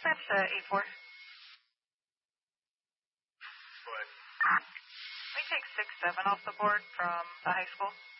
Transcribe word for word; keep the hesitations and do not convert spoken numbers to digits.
That's uh, eight four. Go ahead. We take six seven off the board from the high school.